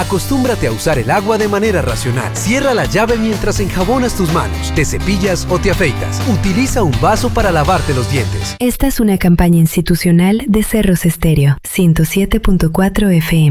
Acostúmbrate a usar el agua de manera racional. Cierra la llave mientras enjabonas tus manos, te cepillas o te afeitas. Utiliza un vaso para lavarte los dientes. Esta es una campaña institucional de Cerros Estéreo, 107.4 FM.